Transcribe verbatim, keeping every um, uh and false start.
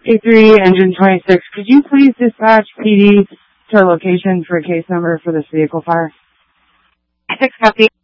A three, engine twenty-six, could you please dispatch P D to our location for a case number for this vehicle fire? six copy.